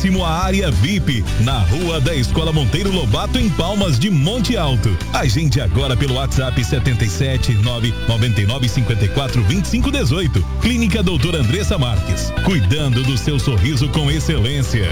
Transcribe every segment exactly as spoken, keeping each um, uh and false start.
próximo à área V I P, na rua da Escola Monteiro Lobato, em Palmas de Monte Alto. Agende agora pelo WhatsApp setenta e sete, nove nove nove, cinquenta e quatro, vinte e cinco, dezoito. Clínica Doutora Andressa Marques, cuidando do seu sorriso com excelência.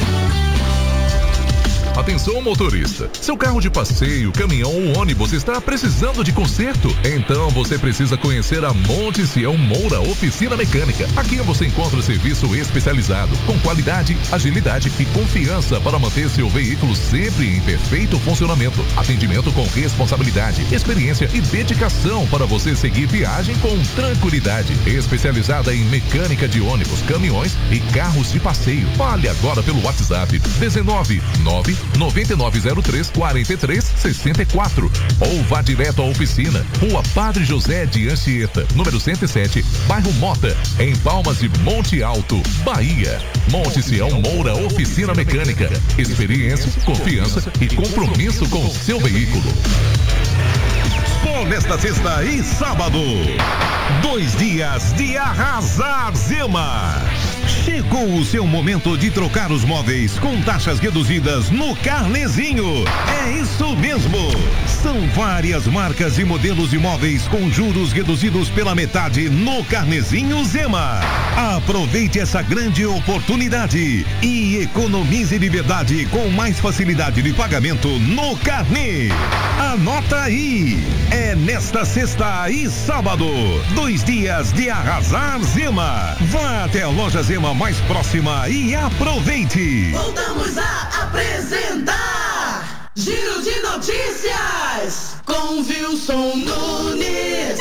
Atenção, motorista, seu carro de passeio, caminhão ou ônibus está precisando de conserto? Então você precisa conhecer a Monte Sião Moura Oficina Mecânica. Aqui você encontra o serviço especializado, com qualidade, agilidade e confiança para manter seu veículo sempre em perfeito funcionamento. Atendimento com responsabilidade, experiência e dedicação para você seguir viagem com tranquilidade. Especializada em mecânica de ônibus, caminhões e carros de passeio. Fale agora pelo WhatsApp dezenove, nove nove nove zero três, quatro três seis quatro ou vá direto à oficina, Rua Padre José de Anchieta, número cento e sete, bairro Mota, em Palmas de Monte Alto, Bahia. Monte Sião Moura Oficina Mecânica. Experiência, confiança e compromisso com o seu veículo. Bom, nesta sexta e sábado, dois dias de arrasar, Zema. Chegou o seu momento de trocar os móveis com taxas reduzidas no Carnezinho. É isso mesmo. São várias marcas e modelos de móveis com juros reduzidos pela metade no Carnezinho Zema. Aproveite essa grande oportunidade e economize de verdade com mais facilidade de pagamento no Carnê. Anota aí. É nesta sexta e sábado, dois dias de arrasar, Zema. Vá até a loja Zema mais próxima e aproveite. Voltamos a apresentar Giro de Notícias com Wilson Nunes.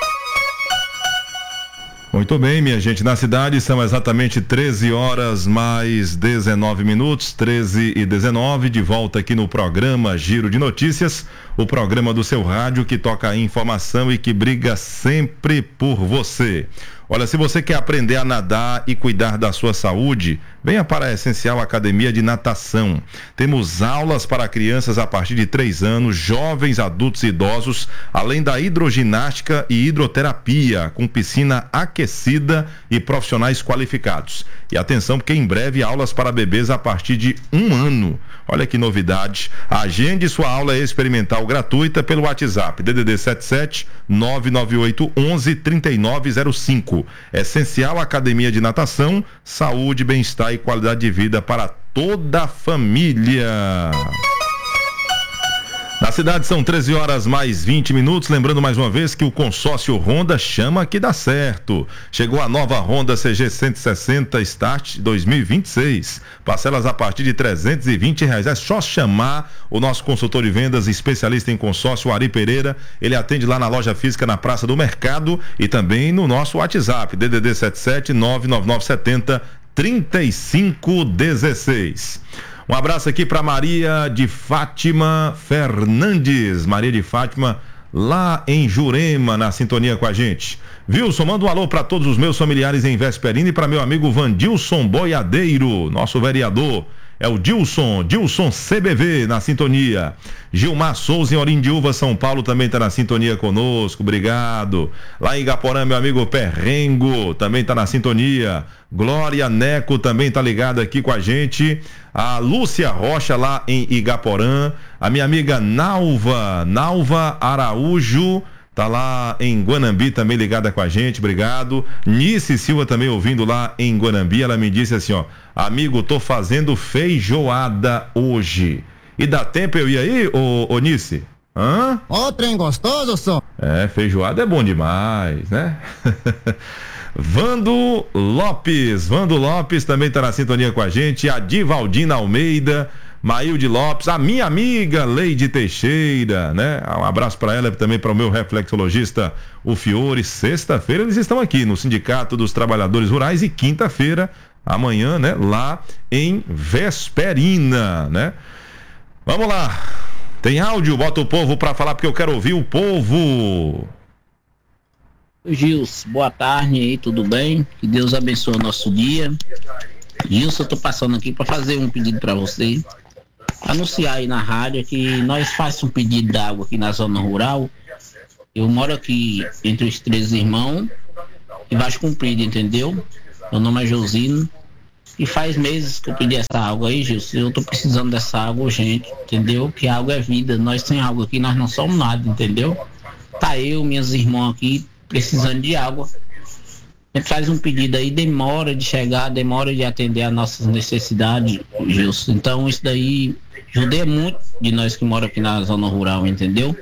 Muito bem, minha gente, na cidade são exatamente treze horas mais dezenove minutos, treze e dezenove, de volta aqui no programa Giro de Notícias, o programa do seu rádio que toca a informação e que briga sempre por você. Olha, se você quer aprender a nadar e cuidar da sua saúde, venha para a Essencial Academia de Natação. Temos aulas para crianças a partir de três anos, jovens, adultos e idosos, além da hidroginástica e hidroterapia, com piscina aquecida e profissionais qualificados. E atenção, porque em breve aulas para bebês a partir de um ano. Olha que novidade. Agende sua aula experimental gratuita pelo WhatsApp D D D setenta e sete, nove nove oito, onze, trinta e nove zero cinco. Essencial Academia de Natação, saúde, bem-estar e qualidade de vida para toda a família. Na cidade são treze horas mais vinte minutos, lembrando mais uma vez que o consórcio Honda chama que dá certo. Chegou a nova Honda C G cento e sessenta Start dois mil e vinte e seis. Parcelas a partir de trezentos e vinte reais. É só chamar o nosso consultor de vendas, especialista em consórcio, Ari Pereira. Ele atende lá na loja física na Praça do Mercado e também no nosso WhatsApp, D D D setenta e sete, nove nove nove sete zero, três cinco um seis. Um abraço aqui para Maria de Fátima Fernandes. Maria de Fátima, lá em Jurema, na sintonia com a gente. Wilson, manda um alô para todos os meus familiares em Vesperina e para meu amigo Vandilson Boiadeiro, nosso vereador. É o Dilson, Dilson C B V na sintonia. Gilmar Souza em Orindiúva, São Paulo, também está na sintonia conosco, obrigado. Lá em Igaporã, meu amigo Perrengo, também está na sintonia. Glória Neco também está ligada aqui com a gente. A Lúcia Rocha lá em Igaporã. A minha amiga Nalva, Nalva Araújo, tá lá em Guanambi também ligada com a gente, obrigado. Nice Silva também ouvindo lá em Guanambi, ela me disse assim, ó, amigo, tô fazendo feijoada hoje. E dá tempo eu ir aí, ô, ô Nice? Hã? Ó, trem gostoso, só. É, feijoada é bom demais, né? Vando Lopes, Vando Lopes também tá na sintonia com a gente, a Divaldina Almeida, Maílde Lopes, a minha amiga Leide Teixeira, né? Um abraço para ela e também para o meu reflexologista, o Fiore. Sexta-feira eles estão aqui no Sindicato dos Trabalhadores Rurais e quinta-feira, amanhã, né? Lá em Vesperina, né? Vamos lá. Tem áudio? Bota o povo para falar porque eu quero ouvir o povo. Gilson, boa tarde aí, tudo bem? Que Deus abençoe o nosso dia. Gilson, eu tô passando aqui para fazer um pedido para você. Anunciar aí na rádio que nós fazemos um pedido d'água aqui na zona rural. Eu moro aqui entre os três irmãos e Vasco Comprido, entendeu? Meu nome é Josino E faz meses que eu pedi essa água aí, Gilson. Eu tô precisando dessa água urgente, entendeu? Que a água é vida. Nós sem água aqui, nós não somos nada, entendeu? Tá eu, minhas irmãs aqui, precisando de água. A gente faz um pedido aí, demora de chegar, demora de atender as nossas necessidades, Gilson. Então isso daí judia muito de nós que moramos aqui na zona rural, entendeu?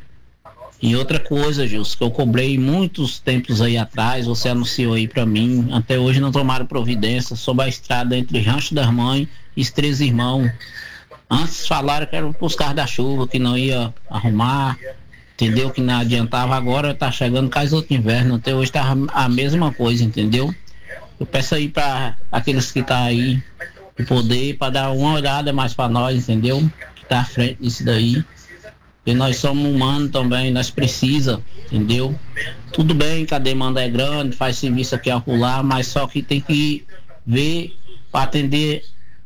E outra coisa, Gilson, que eu cobrei muitos tempos aí atrás, você anunciou aí pra mim, até hoje não tomaram providência sobre a estrada entre Rancho das Mães e os Três Irmãos. Antes falaram que era pros carros da chuva, que não ia arrumar, entendeu? Que não adiantava, agora tá chegando quase outro inverno, até hoje tá a mesma coisa, entendeu? Eu peço aí pra aqueles que tá aí, de poder, pra dar uma olhada mais pra nós, entendeu? Que tá à frente disso daí. Porque nós somos humanos também, nós precisamos, entendeu? Tudo bem que a demanda é grande, faz serviço aqui e acolá, mas só que tem que ver para atender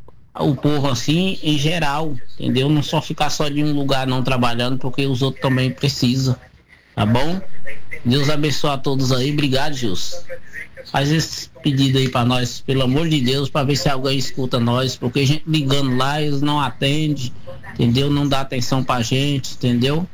o povo assim em geral, entendeu? Não só ficar só de um lugar não trabalhando, porque os outros também precisam, tá bom? Deus abençoe a todos aí, obrigado, Gilson. Faz esse pedido aí para nós, pelo amor de Deus, para ver se alguém escuta nós, porque a gente ligando lá, eles não atendem, entendeu? Não dá atenção pra gente, entendeu?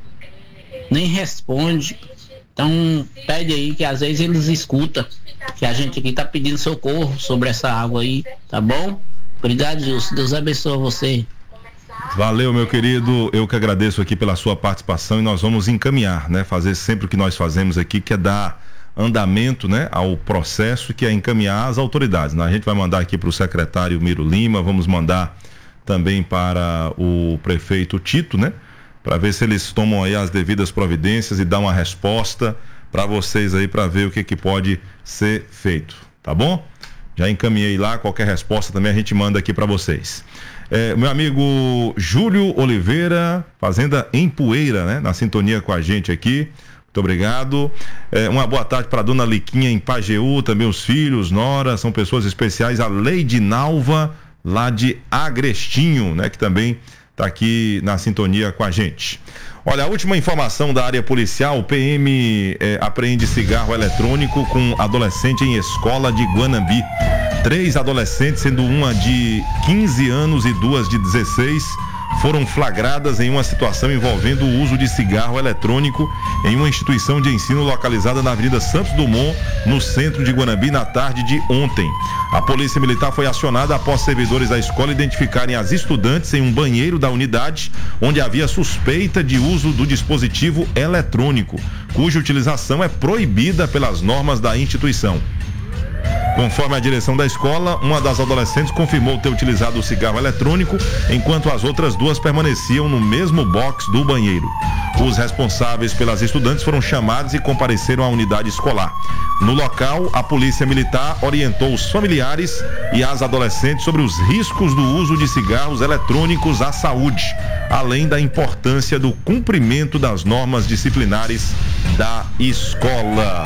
Nem responde. Então, pede aí que às vezes eles escutam, que a gente aqui tá pedindo socorro sobre essa água aí, tá bom? Obrigado, Gilson. Deus abençoe você. Valeu, meu querido. Eu que agradeço aqui pela sua participação e nós vamos encaminhar, né? Fazer sempre o que nós fazemos aqui, que é dar andamento, né, ao processo, que é encaminhar as autoridades, né? A gente vai mandar aqui para o secretário Miro Lima, vamos mandar também para o prefeito Tito, né, para ver se eles tomam aí as devidas providências e dão uma resposta para vocês aí, para ver o que que pode ser feito, tá bom? Já encaminhei lá, qualquer resposta também a gente manda aqui para vocês. É, meu amigo Júlio Oliveira, Fazenda em Poeira, né, na sintonia com a gente aqui. Muito obrigado. É, uma boa tarde para a dona Liquinha em Pajeú, também os filhos, nora, são pessoas especiais. A Leide Nalva, lá de Agrestinho, né, que também está aqui na sintonia com a gente. Olha, a última informação da área policial: o P M é, apreende cigarro eletrônico com adolescente em escola de Guanambi. Três adolescentes, sendo uma de quinze anos e duas de dezesseis, foram flagradas em uma situação envolvendo o uso de cigarro eletrônico em uma instituição de ensino localizada na Avenida Santos Dumont, no centro de Guanambi, na tarde de ontem. A polícia militar foi acionada após servidores da escola identificarem as estudantes em um banheiro da unidade, onde havia suspeita de uso do dispositivo eletrônico, cuja utilização é proibida pelas normas da instituição. Conforme a direção da escola, uma das adolescentes confirmou ter utilizado o cigarro eletrônico, enquanto as outras duas permaneciam no mesmo box do banheiro. Os responsáveis pelas estudantes foram chamados e compareceram à unidade escolar. No local, a polícia militar orientou os familiares e as adolescentes sobre os riscos do uso de cigarros eletrônicos à saúde, além da importância do cumprimento das normas disciplinares da escola.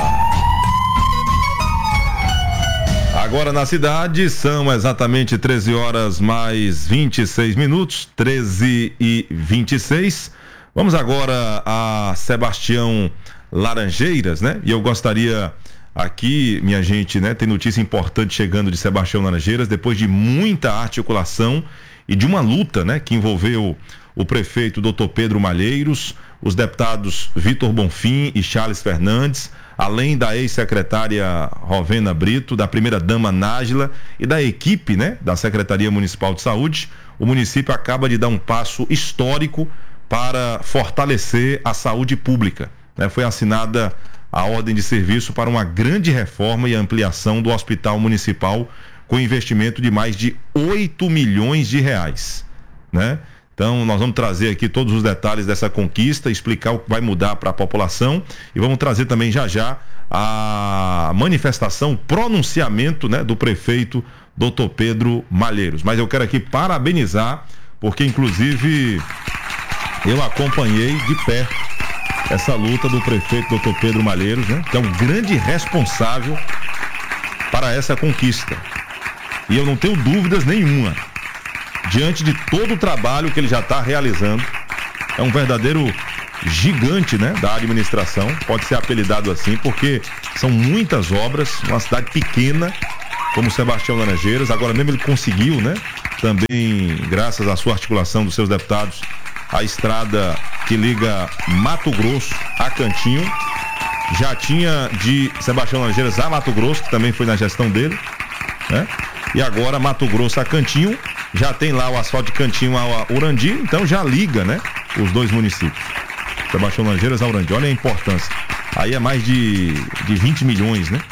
Agora na cidade são exatamente treze horas mais vinte e seis minutos, treze e vinte e seis. Vamos agora a Sebastião Laranjeiras, né? E eu gostaria aqui, minha gente, né? Tem notícia importante chegando de Sebastião Laranjeiras, depois de muita articulação e de uma luta, né? Que envolveu o prefeito doutor Pedro Malheiros, os deputados Vitor Bonfim e Charles Fernandes, além da ex-secretária Rovena Brito, da primeira-dama Nájila e da equipe, né, da Secretaria Municipal de Saúde. O município acaba de dar um passo histórico para fortalecer a saúde pública, né? Foi assinada a ordem de serviço para uma grande reforma e ampliação do Hospital Municipal, com investimento de mais de oito milhões de reais, né? Então, nós vamos trazer aqui todos os detalhes dessa conquista, explicar o que vai mudar para a população e vamos trazer também já já a manifestação, o pronunciamento, né, do prefeito doutor Pedro Malheiros. Mas eu quero aqui parabenizar, porque inclusive eu acompanhei de perto essa luta do prefeito doutor Pedro Malheiros, né, que é um grande responsável para essa conquista. E eu não tenho dúvidas nenhuma, diante de todo o trabalho que ele já está realizando. É um verdadeiro gigante, né, da administração, pode ser apelidado assim, porque são muitas obras, uma cidade pequena, como Sebastião Laranjeiras. Agora mesmo ele conseguiu, né? Também, graças à sua articulação dos seus deputados, a estrada que liga Mato Grosso a Cantinho. Já tinha de Sebastião Laranjeiras a Mato Grosso, que também foi na gestão dele, né? E agora Mato Grosso a Cantinho, já tem lá o asfalto de Cantinho a Urandi, então já liga, né? Os dois municípios. Sebastião Laranjeiras a Urandi, olha a importância. Aí é mais de, de vinte milhões, né?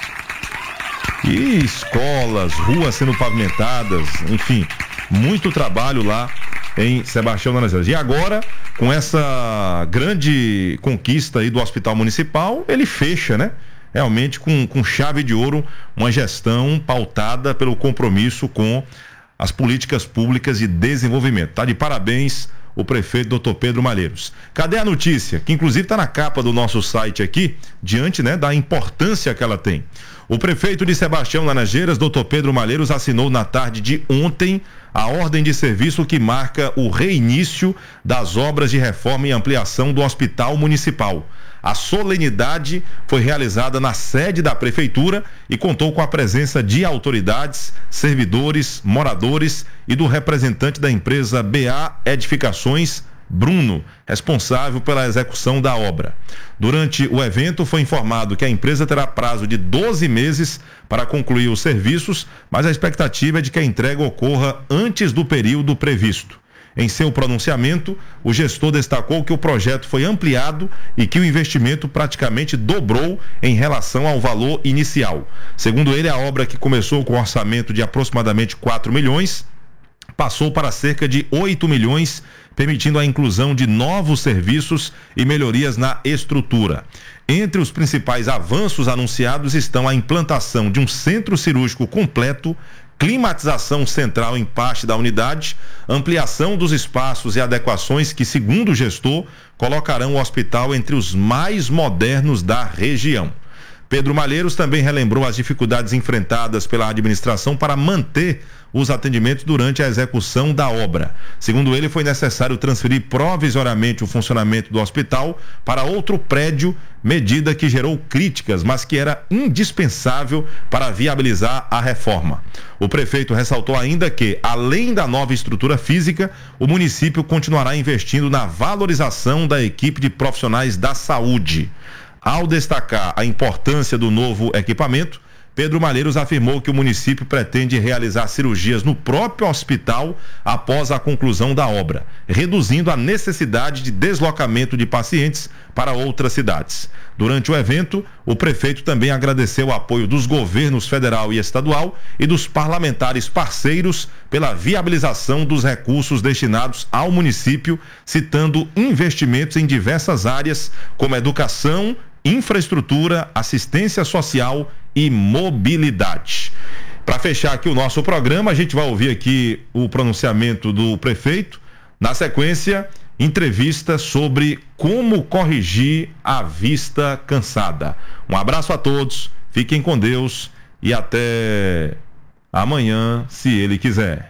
E escolas, ruas sendo pavimentadas, enfim, muito trabalho lá em Sebastião Laranjeiras. E agora, com essa grande conquista aí do Hospital Municipal, ele fecha, né? Realmente com, com chave de ouro, uma gestão pautada pelo compromisso com as políticas públicas de desenvolvimento. Tá de parabéns o prefeito doutor Pedro Malheiros. Cadê a notícia? Que inclusive está na capa do nosso site aqui, diante, né, da importância que ela tem. O prefeito de Sebastião Laranjeiras, doutor Pedro Malheiros, assinou na tarde de ontem a ordem de serviço que marca o reinício das obras de reforma e ampliação do Hospital Municipal. A solenidade foi realizada na sede da prefeitura e contou com a presença de autoridades, servidores, moradores e do representante da empresa B A Edificações, Bruno, responsável pela execução da obra. Durante o evento foi informado que a empresa terá prazo de doze meses para concluir os serviços, mas a expectativa é de que a entrega ocorra antes do período previsto. Em seu pronunciamento, o gestor destacou que o projeto foi ampliado e que o investimento praticamente dobrou em relação ao valor inicial. Segundo ele, a obra, que começou com um orçamento de aproximadamente quatro milhões, passou para cerca de oito milhões, permitindo a inclusão de novos serviços e melhorias na estrutura. Entre os principais avanços anunciados estão a implantação de um centro cirúrgico completo, climatização central em parte da unidade, ampliação dos espaços e adequações que, segundo o gestor, colocarão o hospital entre os mais modernos da região. Pedro Malheiros também relembrou as dificuldades enfrentadas pela administração para manter os atendimentos durante a execução da obra. Segundo ele, foi necessário transferir provisoriamente o funcionamento do hospital para outro prédio, medida que gerou críticas, mas que era indispensável para viabilizar a reforma. O prefeito ressaltou ainda que, além da nova estrutura física, o município continuará investindo na valorização da equipe de profissionais da saúde. Ao destacar a importância do novo equipamento, Pedro Malheiros afirmou que o município pretende realizar cirurgias no próprio hospital após a conclusão da obra, reduzindo a necessidade de deslocamento de pacientes para outras cidades. Durante o evento, o prefeito também agradeceu o apoio dos governos federal e estadual e dos parlamentares parceiros pela viabilização dos recursos destinados ao município, citando investimentos em diversas áreas, como educação, infraestrutura, assistência social e mobilidade. Para fechar aqui o nosso programa, a gente vai ouvir aqui o pronunciamento do prefeito. Na sequência, entrevista sobre como corrigir a vista cansada. Um abraço a todos, fiquem com Deus e até amanhã, se Ele quiser.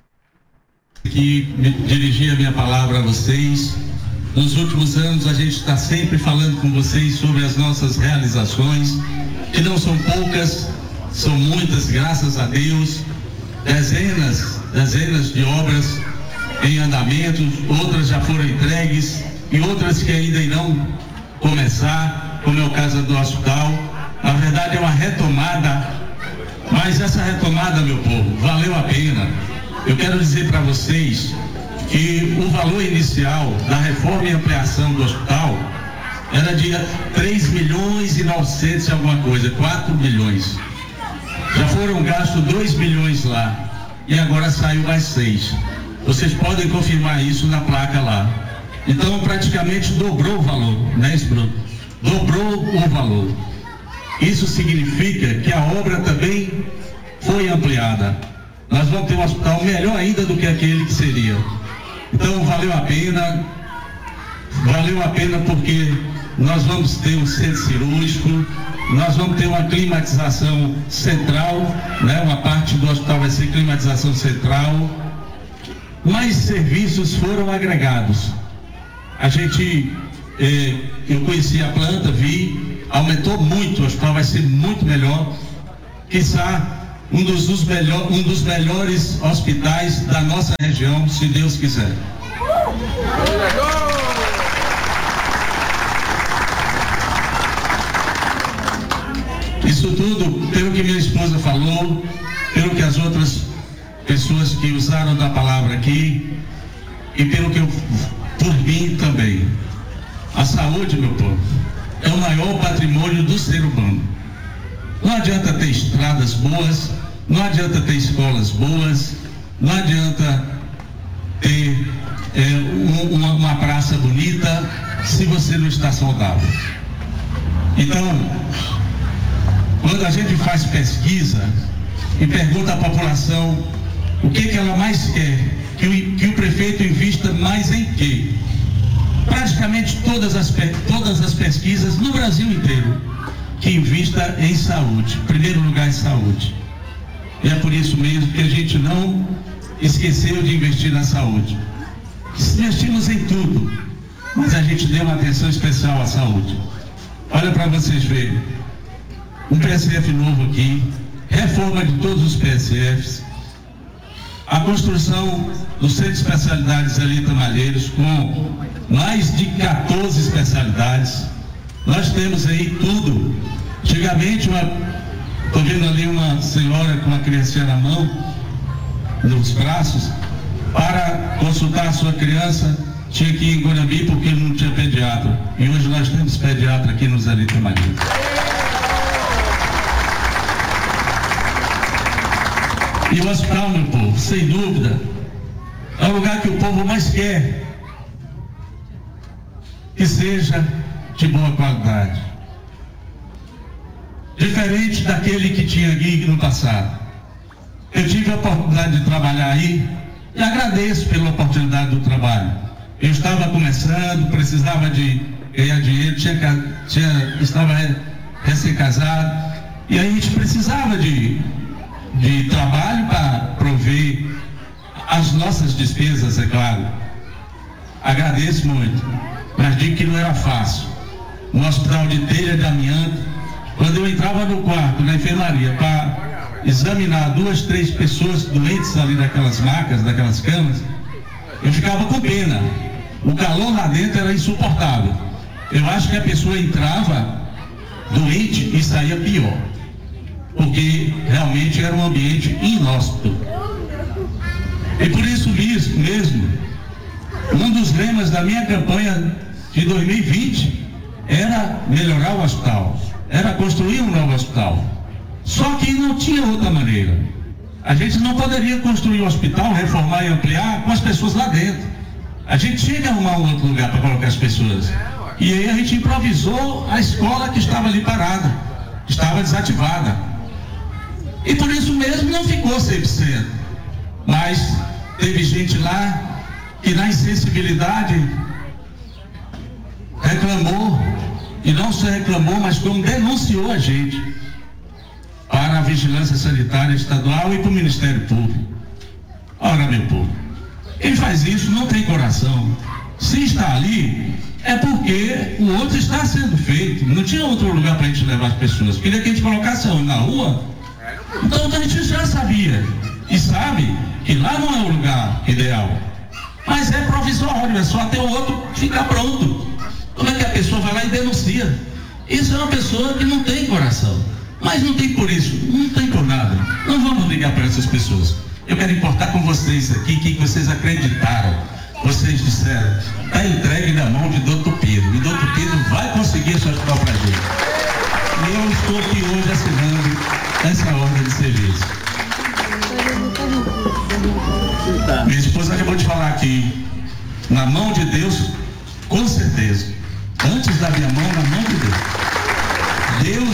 Que dirigir a minha palavra a vocês. Nos últimos anos a gente está sempre falando com vocês sobre as nossas realizações, que não são poucas, são muitas, graças a Deus, dezenas, dezenas de obras em andamento, outras já foram entregues e outras que ainda irão começar, como é o caso do hospital. Na verdade é uma retomada, mas essa retomada, meu povo, valeu a pena. Eu quero dizer para vocês que o valor inicial da reforma e ampliação do hospital era de três milhões e novecentos e alguma coisa, quatro milhões. Já foram gastos dois milhões lá e agora saiu mais seis. Vocês podem confirmar isso na placa lá. Então praticamente dobrou o valor, né, Bruno? Dobrou o valor. Isso significa que a obra também foi ampliada. Nós vamos ter um hospital melhor ainda do que aquele que seria. Então valeu a pena, valeu a pena porque nós vamos ter um centro cirúrgico, nós vamos ter uma climatização central, né? Uma parte do hospital vai ser climatização central. Mais serviços foram agregados. A gente, eh, eu conheci a planta, vi, aumentou muito, o hospital vai ser muito melhor. Quizá um dos, dos melhor, um dos melhores hospitais da nossa região, se Deus quiser. Isso tudo, pelo que minha esposa falou, pelo que as outras pessoas que usaram da palavra aqui, e pelo que eu, por mim também. A saúde, meu povo, é o maior patrimônio do ser humano. Não adianta ter estradas boas, não adianta ter escolas boas, não adianta ter é, um, uma, uma praça bonita se você não está saudável. Então, quando a gente faz pesquisa e pergunta à população o que, que ela mais quer, que o, que o prefeito invista mais em quê? Praticamente todas as, todas as pesquisas no Brasil inteiro que invista em saúde, em primeiro lugar em saúde. E é por isso mesmo que a gente não esqueceu de investir na saúde. Investimos em tudo, mas a gente deu uma atenção especial à saúde. Olha para vocês verem, um P S F novo aqui, reforma de todos os P S Fs, a construção do centro de especialidades Elita Malheiros com mais de quatorze especialidades. Nós temos aí tudo. Antigamente, estou vendo ali uma senhora com uma criancinha na mão, nos braços, para consultar a sua criança, tinha que ir em Guarani porque não tinha pediatra. E hoje nós temos pediatra aqui nos Elita Malheiros. E o hospital, meu povo, sem dúvida, é o lugar que o povo mais quer que seja de boa qualidade. Diferente daquele que tinha G I G no passado. Eu tive a oportunidade de trabalhar aí e agradeço pela oportunidade do trabalho. Eu estava começando, precisava de ganhar dinheiro, tinha, tinha, estava recém-casado, e aí a gente precisava de, de trabalho para prover as nossas despesas, é claro. Agradeço muito, mas digo que não era fácil. No hospital de telha de amianto, quando eu entrava no quarto, na enfermaria, para examinar duas, três pessoas doentes ali naquelas macas, naquelas camas, eu ficava com pena. O calor lá dentro era insuportável. Eu acho que a pessoa entrava doente e saía pior, porque realmente era um ambiente inóspito. E por isso mesmo, um dos lemas da minha campanha de dois mil e vinte era melhorar o hospital, era construir um novo hospital. Só que não tinha outra maneira. A gente não poderia construir um hospital, reformar e ampliar com as pessoas lá dentro. A gente tinha que arrumar um outro lugar para colocar as pessoas. E aí a gente improvisou a escola que estava ali parada, estava desativada. E por isso mesmo não ficou cem por cento. Mas teve gente lá que na insensibilidade reclamou, e não só reclamou, mas como denunciou a gente para a Vigilância Sanitária Estadual e para o Ministério Público. Ora, meu povo, quem faz isso não tem coração. Se está ali, é porque o outro está sendo feito. Não tinha outro lugar para a gente levar as pessoas. Queria que a gente colocasse na rua. Então a gente já sabia e sabe que lá não é o lugar ideal. Mas é provisório, é só até o outro ficar pronto. Como é que a pessoa vai lá e denuncia? Isso é uma pessoa que não tem coração. Mas não tem por isso, não tem por nada. Não vamos ligar para essas pessoas. Eu quero importar com vocês aqui que vocês acreditaram. Vocês disseram, está entregue na mão de doutor Pedro. E doutor Pedro vai conseguir esse hospital para a gente. E eu estou aqui hoje assinando essa ordem de serviço. Minha esposa acabou de falar aqui, na mão de Deus, com certeza. Antes da minha mão, na mão de Deus. Deus,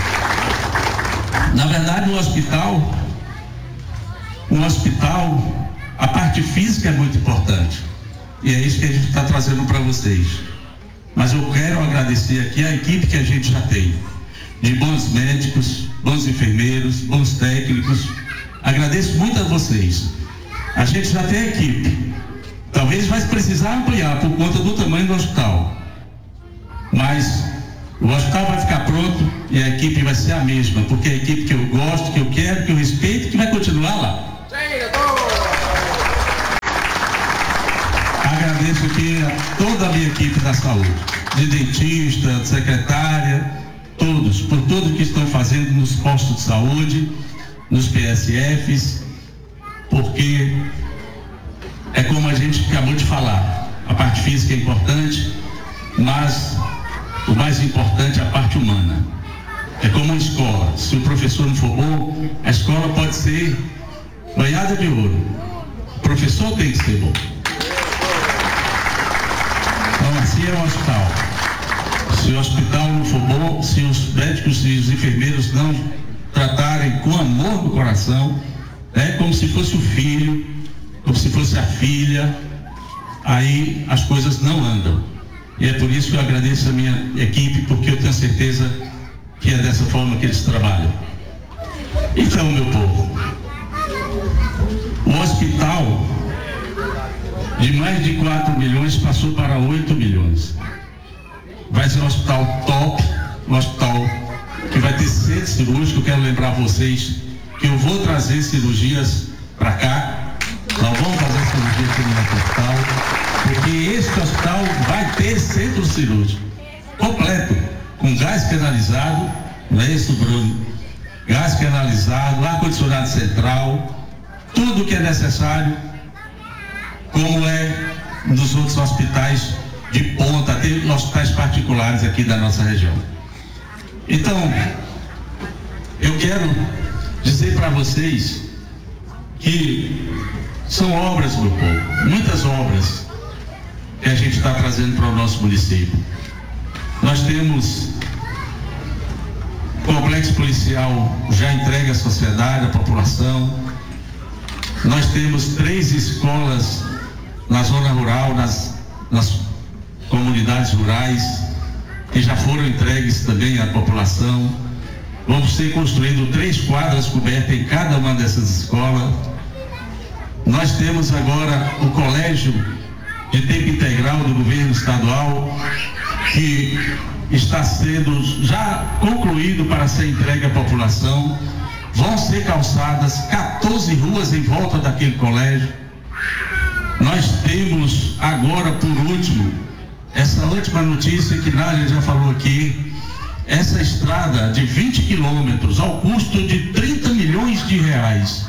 na verdade, no hospital, no hospital, a parte física é muito importante. E é isso que a gente está trazendo para vocês. Mas eu quero agradecer aqui a equipe que a gente já tem, de bons médicos, bons enfermeiros, bons técnicos. Agradeço muito a vocês. A gente já tem equipe. Talvez vai precisar ampliar por conta do tamanho do hospital. Mas o hospital vai ficar pronto e a equipe vai ser a mesma, porque é a equipe que eu gosto, que eu quero, que eu respeito, que vai continuar lá. Agradeço aqui a toda a minha equipe da saúde, de dentista, de secretária, todos, por tudo que estão fazendo nos postos de saúde, nos P S Fs, porque é como a gente acabou de falar, a parte física é importante, mas o mais importante é a parte humana. É como uma escola, se o professor não for bom, a escola pode ser banhada de ouro, o professor tem que ser bom. Então assim é o hospital. Se o hospital não for bom, se os médicos e os enfermeiros não tratarem com amor no coração, é como se fosse o filho, como se fosse a filha, aí as coisas não andam. E é por isso que eu agradeço a minha equipe, porque eu tenho certeza que é dessa forma que eles trabalham. Então, meu povo, o hospital de mais de quatro milhões passou para oito milhões. Vai ser um hospital top, um hospital que vai ter centro cirúrgico. Eu quero lembrar vocês que eu vou trazer cirurgias para cá. Nós vamos fazer cirurgia aqui no hospital, porque este hospital vai ter centro cirúrgico completo, com gás canalizado, não é isso, Bruno? Gás canalizado, ar-condicionado central, tudo que é necessário, como é nos outros hospitais de ponta, tem hospitais particulares aqui da nossa região. Então, eu quero dizer para vocês que são obras, meu povo, muitas obras que a gente está trazendo para o nosso município. Nós temos complexo policial já entregue à sociedade, à população. Nós temos três escolas na zona rural, nas, nas comunidades rurais, que já foram entregues também à população. Vamos ser construindo três quadras cobertas em cada uma dessas escolas. Nós temos agora o colégio de tempo integral do governo estadual, que está sendo já concluído para ser entregue à população. Vão ser calçadas quatorze ruas em volta daquele colégio. Nós temos agora, por último, essa última notícia que Nádia já falou aqui, essa estrada de vinte quilômetros ao custo de trinta milhões de reais.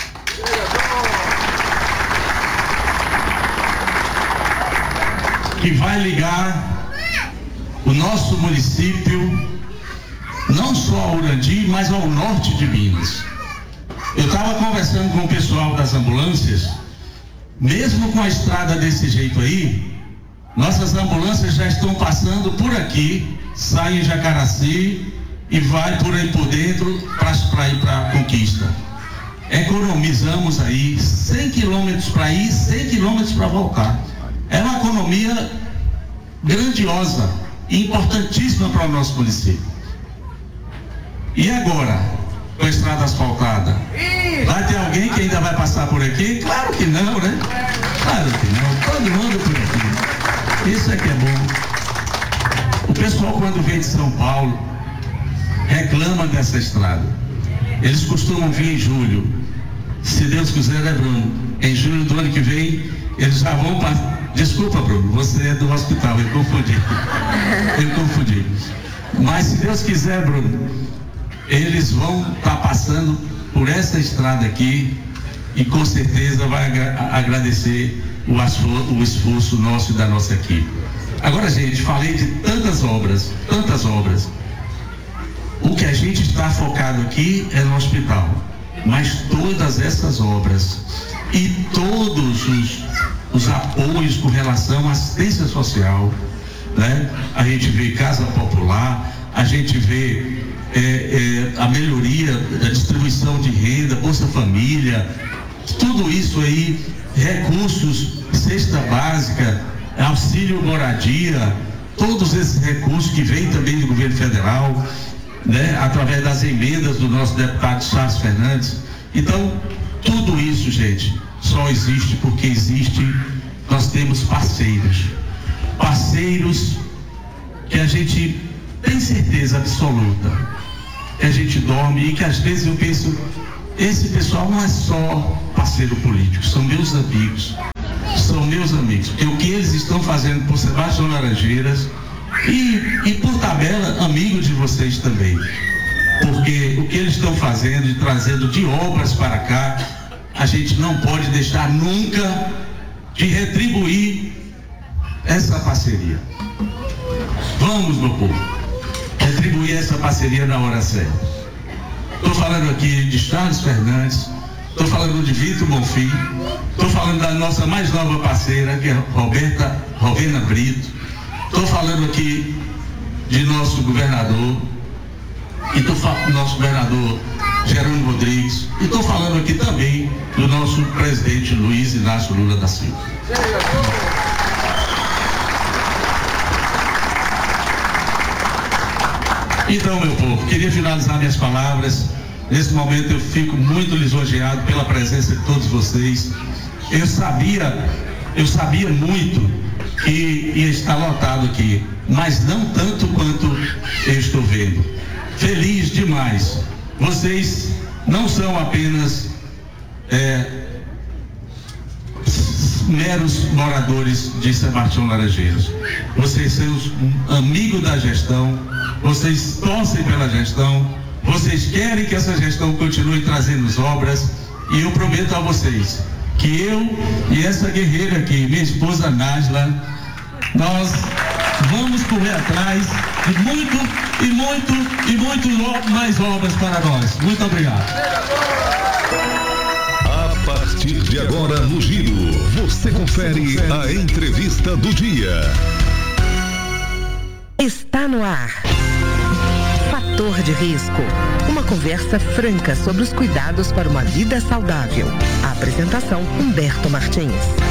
Que vai ligar o nosso município não só ao Urandi, mas ao norte de Minas. Eu estava conversando com o pessoal das ambulâncias, mesmo com a estrada desse jeito aí, nossas ambulâncias já estão passando por aqui, saem em Jacaraci e vai por aí por dentro para ir para a Conquista. Economizamos aí cem quilômetros para ir, cem quilômetros para voltar. É uma economia grandiosa e importantíssima para o nosso município. E agora, com a estrada asfaltada? Vai ter alguém que ainda vai passar por aqui? Claro que não, né? Claro que não. Todo mundo por aqui. Isso é que é bom. O pessoal, quando vem de São Paulo, reclama dessa estrada. Eles costumam vir em julho. Se Deus quiser, né, Bruno? Em julho do ano que vem, eles já vão passar. Desculpa, Bruno, você é do hospital, eu confundi. Eu confundi. Mas se Deus quiser, Bruno, eles vão estar tá passando por essa estrada aqui e com certeza vai agra- agradecer o, asfo- o esforço nosso e da nossa equipe. Agora, gente, falei de tantas obras, tantas obras. O que a gente está focado aqui é no hospital, mas todas essas obras e todos os, os apoios com relação à assistência social, né? A gente vê Casa Popular, a gente vê é, é, a melhoria da distribuição de renda, Bolsa Família, tudo isso aí, recursos, cesta básica, auxílio moradia, todos esses recursos que vêm também do governo federal, né, através das emendas do nosso deputado Charles Fernandes. Então, tudo isso, gente, só existe porque existe, nós temos parceiros, parceiros que a gente tem certeza absoluta que a gente dorme e que às vezes eu penso, esse pessoal não é só parceiro político, são meus amigos, são meus amigos, porque o que eles estão fazendo por Sebastião Laranjeiras e, e por tabela, amigo de vocês também, porque o que eles estão fazendo e trazendo de obras para cá, a gente não pode deixar nunca de retribuir essa parceria. Vamos, meu povo, retribuir essa parceria na hora certa. Estou falando aqui de Charles Fernandes, estou falando de Vitor Bonfim, estou falando da nossa mais nova parceira, que é Roberta Rovena Brito, estou falando aqui de nosso governador, e estou falando do nosso governador Jerônimo Rodrigues, e estou falando aqui também do nosso presidente Luiz Inácio Lula da Silva. Então, meu povo, queria finalizar minhas palavras. Nesse momento eu fico muito lisonjeado pela presença de todos vocês. Eu sabia, eu sabia muito que ia estar lotado aqui, mas não tanto quanto eu estou vendo. Feliz demais. Vocês não são apenas é, meros moradores de Sebastião Laranjeiras. Vocês são amigos da gestão, vocês torcem pela gestão, vocês querem que essa gestão continue trazendo as obras, e eu prometo a vocês que eu e essa guerreira aqui, minha esposa Nájila, nós vamos correr atrás de muito e muito e muito mais obras para nós. Muito obrigado. A partir de agora no Giro, você confere a entrevista do dia. Está no ar. Fator de risco. Uma conversa franca sobre os cuidados para uma vida saudável. A apresentação, Humberto Martins.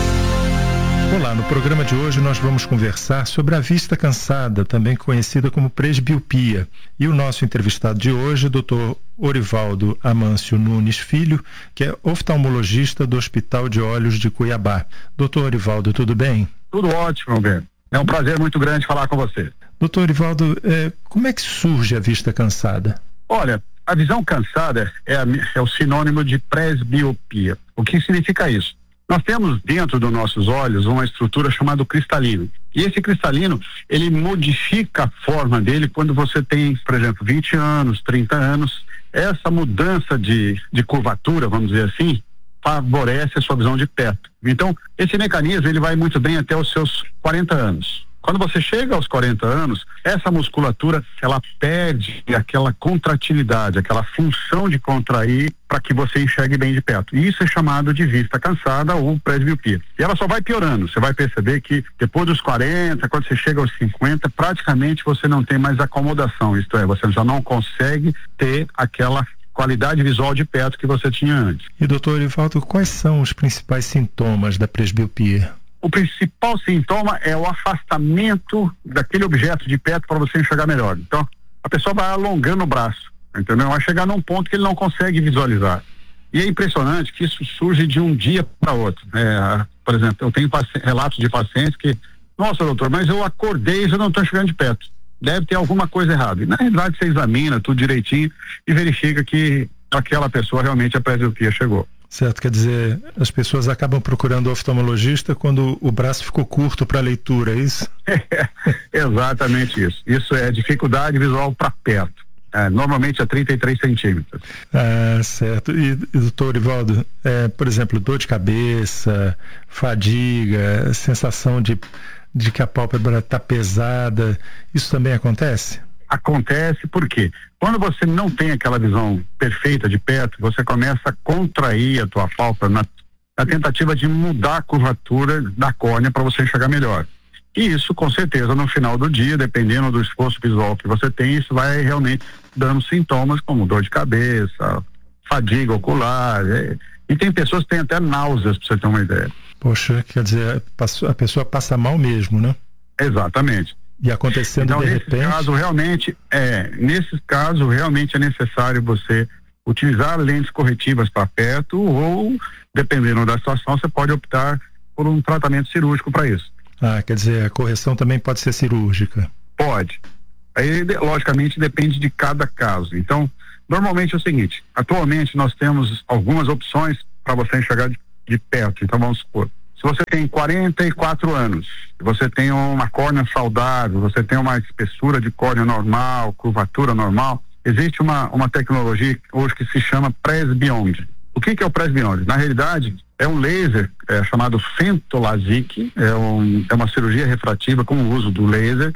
Olá, no programa de hoje nós vamos conversar sobre a vista cansada, também conhecida como presbiopia. E o nosso entrevistado de hoje, doutor Orivaldo Amâncio Nunes Filho, que é oftalmologista do Hospital de Olhos de Cuiabá. Doutor Orivaldo, tudo bem? Tudo ótimo, Humberto. É um prazer muito grande falar com você. Doutor Orivaldo, é, como é que surge a vista cansada? Olha, a visão cansada é, a, é o sinônimo de presbiopia. O que significa isso? Nós temos dentro dos nossos olhos uma estrutura chamada cristalino. E esse cristalino, ele modifica a forma dele quando você tem, por exemplo, vinte anos, trinta anos. Essa mudança de, de curvatura, vamos dizer assim, favorece a sua visão de perto. Então, esse mecanismo, ele vai muito bem até os seus quarenta anos. Quando você chega aos quarenta anos, essa musculatura, ela perde aquela contratilidade, aquela função de contrair para que você enxergue bem de perto. E isso é chamado de vista cansada ou presbiopia. E ela só vai piorando. Você vai perceber que depois dos quarenta, quando você chega aos cinquenta, praticamente você não tem mais acomodação. Isto é, você já não consegue ter aquela qualidade visual de perto que você tinha antes. E doutor Orivaldo, quais são os principais sintomas da presbiopia? O principal sintoma é o afastamento daquele objeto de perto para você enxergar melhor. Então, a pessoa vai alongando o braço, entendeu? Vai chegar num ponto que ele não consegue visualizar. E é impressionante que isso surge de um dia para outro. É, por exemplo, eu tenho relatos de pacientes que, nossa, doutor, mas eu acordei e já não estou enxergando de perto. Deve ter alguma coisa errada. E na realidade você examina tudo direitinho e verifica que aquela pessoa realmente a presbiopia chegou. Certo, quer dizer, as pessoas acabam procurando o oftalmologista quando o braço ficou curto para a leitura, é isso? É, exatamente isso. Isso é dificuldade visual para perto. É, normalmente a trinta e três centímetros. Ah, certo. E, e doutor Orivaldo, é, por exemplo, dor de cabeça, fadiga, sensação de, de que a pálpebra está pesada, isso também acontece? Acontece porque quando você não tem aquela visão perfeita de perto, você começa a contrair a tua pálpebra na, na tentativa de mudar a curvatura da córnea para você enxergar melhor. E isso, com certeza, no final do dia, dependendo do esforço visual que você tem, isso vai realmente dando sintomas como dor de cabeça, fadiga ocular. É, e tem pessoas que têm até náuseas, para você ter uma ideia. Poxa, quer dizer, a pessoa passa mal mesmo, né? Exatamente. E acontecendo então, de nesse repente... caso, realmente, é, nesse caso, realmente é necessário você utilizar lentes corretivas para perto ou, dependendo da situação, você pode optar por um tratamento cirúrgico para isso. Ah, quer dizer, a correção também pode ser cirúrgica? Pode. Aí, logicamente, depende de cada caso. Então, normalmente é o seguinte, atualmente nós temos algumas opções para você enxergar de, de perto. Então, vamos supor, se você tem quarenta e quatro anos, você tem uma córnea saudável, você tem uma espessura de córnea normal, curvatura normal, existe uma, uma tecnologia hoje que se chama Presbeyond. O que que é o Presbeyond? Na realidade, é um laser é, chamado Fentolasic, é, um, é uma cirurgia refrativa com o uso do laser,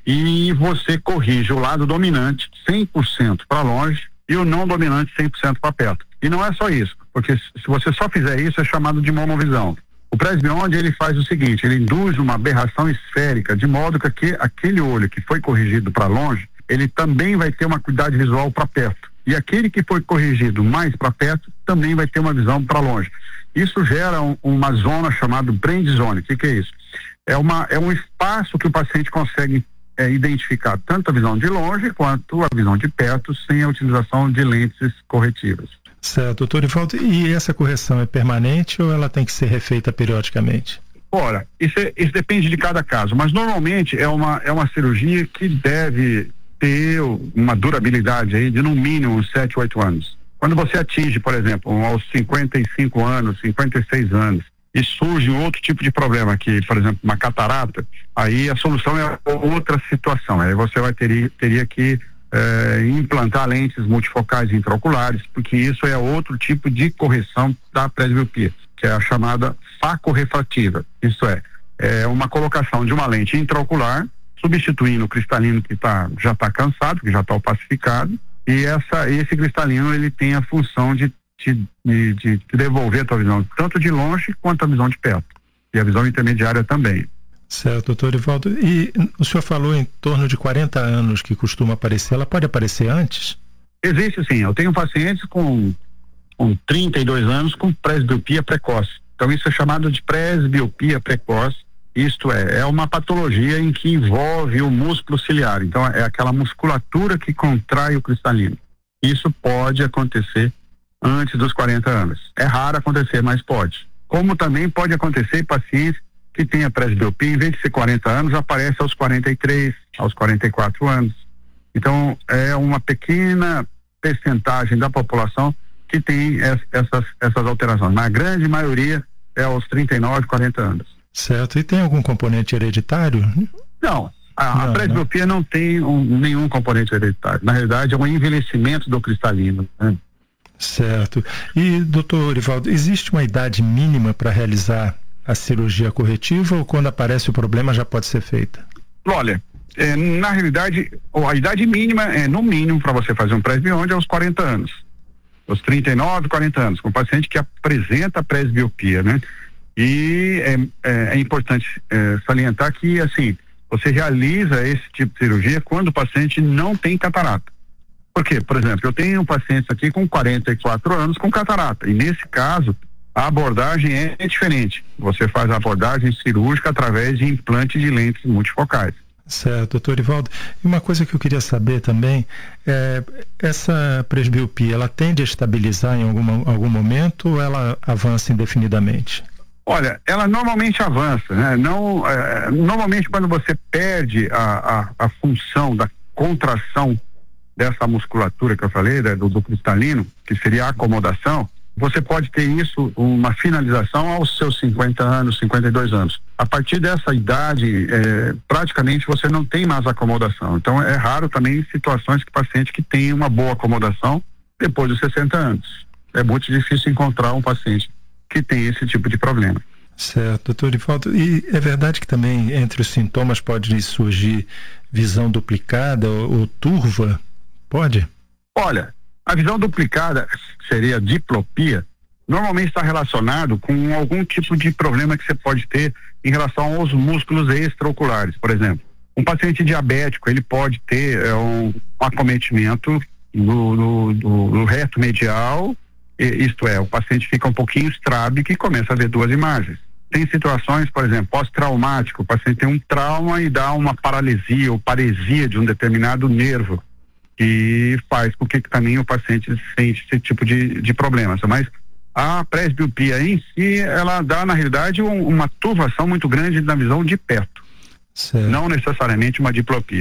e você corrige o lado dominante cem por cento para longe e o não dominante cem por cento para perto. E não é só isso, porque se você só fizer isso é chamado de monovisão. O Presbeyond, ele faz o seguinte, ele induz uma aberração esférica, de modo que aquele, aquele olho que foi corrigido para longe, ele também vai ter uma acuidade visual para perto. E aquele que foi corrigido mais para perto também vai ter uma visão para longe. Isso gera um, uma zona chamada Brand Zone. O que que é isso? É, uma, é um espaço que o paciente consegue é, identificar tanto a visão de longe quanto a visão de perto sem a utilização de lentes corretivas. Certo, doutor Orivaldo, e essa correção é permanente ou ela tem que ser refeita periodicamente? Ora, isso, é, isso depende de cada caso, mas normalmente é uma, é uma cirurgia que deve ter uma durabilidade aí de no mínimo uns sete, oito anos. Quando você atinge, por exemplo, aos cinquenta e cinco anos, cinquenta e seis anos, e surge outro tipo de problema aqui, por exemplo, uma catarata, aí a solução é outra situação. Aí você vai ter, teria que eh, implantar lentes multifocais intraoculares, porque isso é outro tipo de correção da presbiopia, que é a chamada facorrefrativa. Isso é, é uma colocação de uma lente intraocular, substituindo o cristalino que tá, já está cansado, que já está opacificado, e essa, esse cristalino ele tem a função de De, de, de devolver a tua visão, tanto de longe quanto a visão de perto, e a visão intermediária também. Certo, doutor Orivaldo. E o senhor falou em torno de quarenta anos que costuma aparecer, ela pode aparecer antes? Existe sim, eu tenho pacientes com, com trinta e dois anos com presbiopia precoce, então isso é chamado de presbiopia precoce, isto é, é uma patologia em que envolve o músculo ciliar, então é aquela musculatura que contrai o cristalino. Isso pode acontecer antes dos quarenta anos. É raro acontecer, mas pode. Como também pode acontecer em pacientes que têm a presbiopia, em vez de ser quarenta anos, aparece aos quarenta e três, aos quarenta e quatro anos. Então, é uma pequena percentagem da população que tem essas, essas alterações. Na grande maioria, é aos trinta e nove, quarenta anos. Certo. E tem algum componente hereditário? Não. A, não, a presbiopia não, não tem um, nenhum componente hereditário. Na realidade, é um envelhecimento do cristalino, né? Certo. E, doutor Orivaldo, existe uma idade mínima para realizar a cirurgia corretiva ou quando aparece o problema já pode ser feita? Olha, é, na realidade, a idade mínima é, no mínimo, para você fazer um presbionde é aos quarenta anos. Aos trinta e nove, quarenta anos, com um paciente que apresenta presbiopia, né? E é, é, é importante é, salientar que, assim, você realiza esse tipo de cirurgia quando o paciente não tem catarata. Por quê? Por exemplo, eu tenho um paciente aqui com quarenta e quatro anos com catarata, e nesse caso a abordagem é diferente. Você faz a abordagem cirúrgica através de implante de lentes multifocais. Certo, doutor Orivaldo. E uma coisa que eu queria saber também, é, essa presbiopia, ela tende a estabilizar em alguma, algum momento ou ela avança indefinidamente? Olha, ela normalmente avança, né? Não, é, normalmente quando você perde a, a, a função da contração dessa musculatura que eu falei, né, do, do cristalino, que seria a acomodação, você pode ter isso, uma finalização aos seus cinquenta anos, cinquenta e dois anos. A partir dessa idade, é, praticamente você não tem mais acomodação. Então é raro também situações que paciente que tem uma boa acomodação depois dos sessenta anos. É muito difícil encontrar um paciente que tem esse tipo de problema. Certo, doutor Orivaldo. E é verdade que também entre os sintomas pode surgir visão duplicada ou, ou turva? Pode? Olha, a visão duplicada, seria diplopia, normalmente está relacionado com algum tipo de problema que você pode ter em relação aos músculos extraoculares. Por exemplo, um paciente diabético, ele pode ter é, um acometimento do, do, do, do reto medial, e, isto é, o paciente fica um pouquinho estrábico e começa a ver duas imagens. Tem situações, por exemplo, pós-traumático, o paciente tem um trauma e dá uma paralisia ou paresia de um determinado nervo, que faz com que também o paciente sente esse tipo de, de problemas. Mas a presbiopia em si, ela dá, na realidade, um, uma turvação muito grande na visão de perto. Certo. Não necessariamente uma diplopia.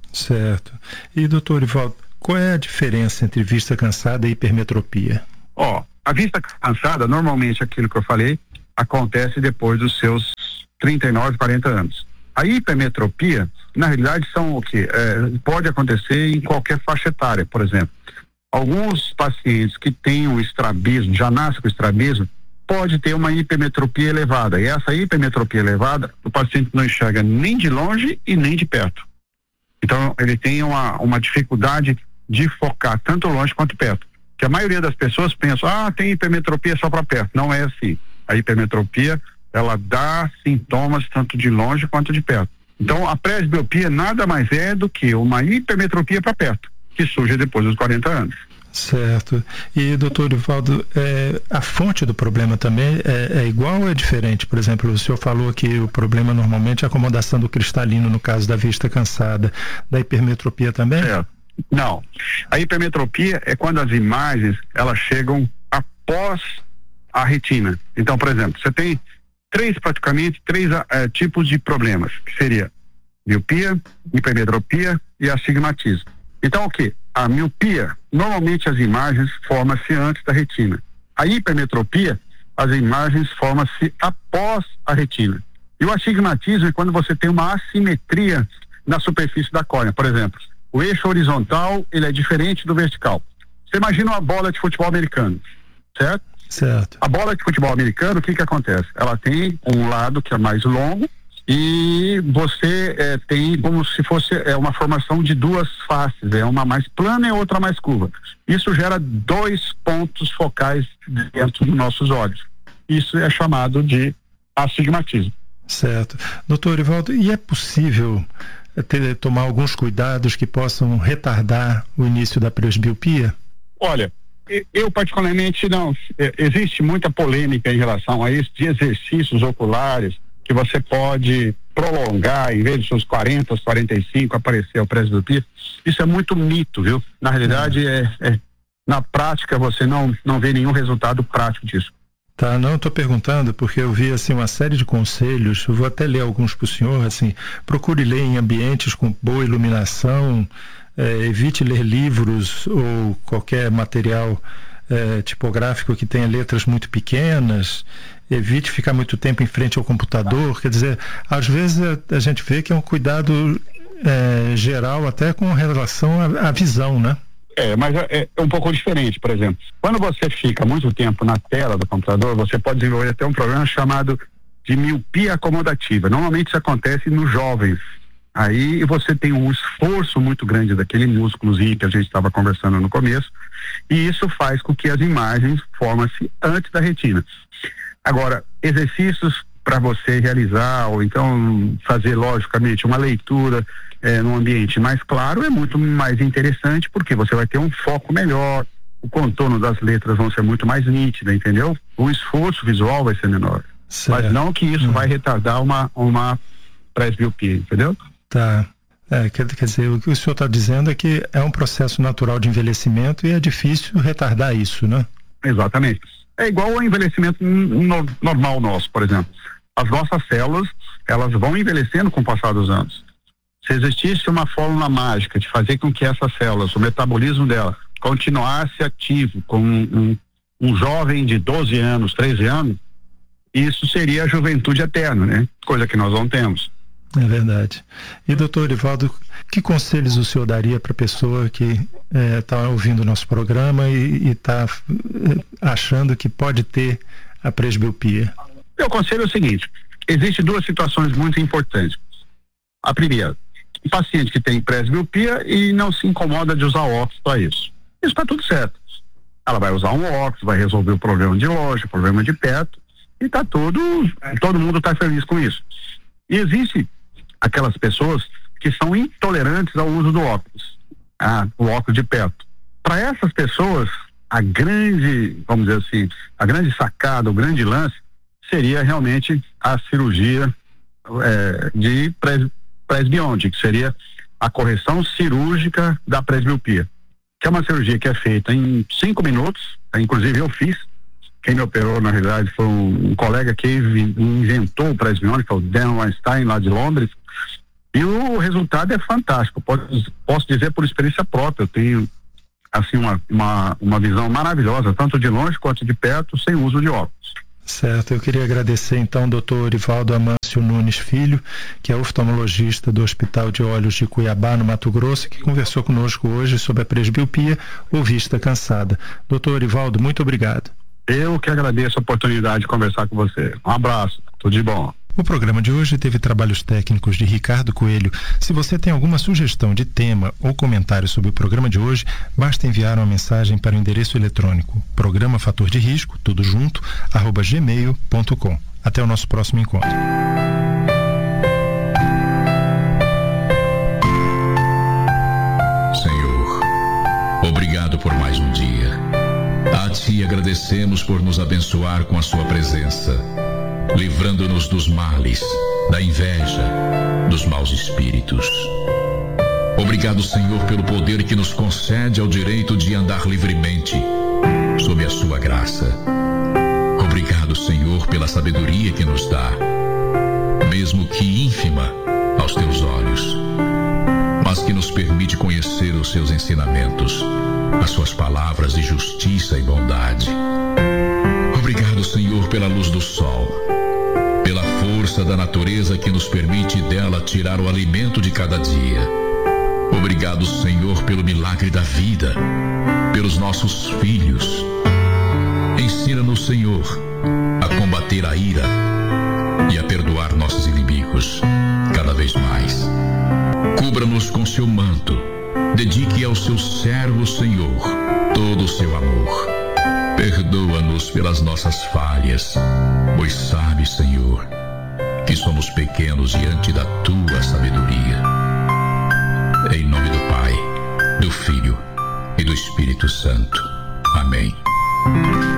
Certo. E doutor Orivaldo, qual é a diferença entre vista cansada e hipermetropia? Ó, a vista cansada, normalmente aquilo que eu falei, acontece depois dos seus trinta e nove, quarenta anos. A hipermetropia, na realidade, são o quê? É, pode acontecer em qualquer faixa etária, por exemplo. Alguns pacientes que têm o estrabismo, já nascem com estrabismo, pode ter uma hipermetropia elevada. E essa hipermetropia elevada, o paciente não enxerga nem de longe e nem de perto. Então, ele tem uma, uma dificuldade de focar tanto longe quanto perto. Que a maioria das pessoas pensa, ah, tem hipermetropia só para perto. Não é assim. A hipermetropia, ela dá sintomas tanto de longe quanto de perto. Então, a presbiopia nada mais é do que uma hipermetropia para perto, que surge depois dos quarenta anos. Certo. E, doutor Orivaldo, é, a fonte do problema também é, é igual ou é diferente? Por exemplo, o senhor falou que o problema normalmente é a acomodação do cristalino, no caso da vista cansada. Da hipermetropia também? É. Não. A hipermetropia é quando as imagens, elas chegam após a retina. Então, por exemplo, você tem três, praticamente, três é, tipos de problemas, que seria miopia, hipermetropia e astigmatismo. Então, o que? A miopia, normalmente as imagens formam-se antes da retina. A hipermetropia, as imagens formam-se após a retina. E o astigmatismo é quando você tem uma assimetria na superfície da córnea. Por exemplo, o eixo horizontal, ele é diferente do vertical. Você imagina uma bola de futebol americano, certo? Certo. A bola de futebol americano, o que que acontece? Ela tem um lado que é mais longo e você é, tem como se fosse é, uma formação de duas faces, é uma mais plana e outra mais curva. Isso gera dois pontos focais dentro dos nossos olhos. Isso é chamado de astigmatismo. Certo. Doutor Orivaldo, e é possível ter, tomar alguns cuidados que possam retardar o início da presbiopia? Olha, eu particularmente não. Existe muita polêmica em relação a isso, de exercícios oculares que você pode prolongar, em vez de seus quarenta, aos quarenta e cinco, aparecer a presbiopia. Isso é muito mito, viu? Na realidade, é, é, na prática, você não, não vê nenhum resultado prático disso. Tá, não, estou perguntando porque eu vi assim uma série de conselhos, eu vou até ler alguns para o senhor, assim, procure ler em ambientes com boa iluminação, eh, evite ler livros ou qualquer material eh, tipográfico que tenha letras muito pequenas, evite ficar muito tempo em frente ao computador, quer dizer, às vezes a, a gente vê que é um cuidado eh, geral até com relação à, à visão, né? É, mas é, é um pouco diferente, por exemplo. Quando você fica muito tempo na tela do computador, você pode desenvolver até um problema chamado de miopia acomodativa. Normalmente isso acontece nos jovens. Aí você tem um esforço muito grande daquele músculozinho que a gente estava conversando no começo, e isso faz com que as imagens formem-se antes da retina. Agora, exercícios para você realizar, ou então fazer, logicamente, uma leitura É, num ambiente mais claro é muito mais interessante, porque você vai ter um foco melhor, o contorno das letras vão ser muito mais nítido, entendeu? O esforço visual vai ser menor. Certo. Mas não que isso hum. vai retardar uma, uma presbiopia, entendeu? Tá. É, quer, quer dizer, o que o senhor está dizendo é que é um processo natural de envelhecimento e é difícil retardar isso, né? Exatamente. É igual ao envelhecimento no, normal nosso, por exemplo. As nossas células, elas vão envelhecendo com o passar dos anos. Se existisse uma fórmula mágica de fazer com que essas células, o metabolismo dela, continuasse ativo com um, um, um jovem de doze anos, treze anos, isso seria a juventude eterna, né? Coisa que nós não temos. É verdade. E doutor Orivaldo, que conselhos o senhor daria para a pessoa que está é, ouvindo o nosso programa e está achando que pode ter a presbiopia? Meu conselho é o seguinte: existem duas situações muito importantes. A primeira, um paciente que tem presbiopia e não se incomoda de usar óculos para isso. Isso está tudo certo. Ela vai usar um óculos, vai resolver o problema de longe, o problema de perto, e está tudo, todo mundo está feliz com isso. E existe aquelas pessoas que são intolerantes ao uso do óculos, ah, o óculos de perto. Para essas pessoas, a grande, vamos dizer assim, a grande sacada, o grande lance seria realmente a cirurgia é, de presbiopia. presbionte, que seria a correção cirúrgica da presbiopia, que é uma cirurgia que é feita em cinco minutos, inclusive eu fiz. Quem me operou, na realidade, foi um, um colega que inventou o presbionte, que é o Dan Weinstein, lá de Londres, E o resultado é fantástico. Posso, posso dizer por experiência própria. Eu tenho assim uma, uma, uma visão maravilhosa, tanto de longe quanto de perto, sem uso de óculos. Certo, eu queria agradecer então doutor Orivaldo Amâncio Nunes Filho, que é oftalmologista do Hospital de Olhos de Cuiabá, no Mato Grosso, que conversou conosco hoje sobre a presbiopia ou vista cansada. doutor Orivaldo, muito obrigado. Eu que agradeço a oportunidade de conversar com você. Um abraço, tudo de bom. O programa de hoje teve trabalhos técnicos de Ricardo Coelho. Se você tem alguma sugestão de tema ou comentário sobre o programa de hoje, basta enviar uma mensagem para o endereço eletrônico programa fator de risco, tudo junto, arroba gmail ponto com. Até o nosso próximo encontro. Senhor, obrigado por mais um dia. A Ti agradecemos por nos abençoar com a Sua presença, livrando-nos dos males, da inveja, dos maus espíritos. Obrigado, Senhor, pelo poder que nos concede ao direito de andar livremente, sob a sua graça. Obrigado, Senhor, pela sabedoria que nos dá, mesmo que ínfima aos teus olhos, mas que nos permite conhecer os seus ensinamentos, as suas palavras de justiça e bondade. Obrigado, Senhor, pela luz do sol, pela força da natureza que nos permite dela tirar o alimento de cada dia. Obrigado, Senhor, pelo milagre da vida, pelos nossos filhos. Ensina-nos, Senhor, a combater a ira e a perdoar nossos inimigos cada vez mais. Cubra-nos com seu manto, dedique ao seu servo, Senhor, todo o seu amor. Perdoa-nos pelas nossas falhas, pois sabes, Senhor, que somos pequenos diante da Tua sabedoria. Em nome do Pai, do Filho e do Espírito Santo. Amém.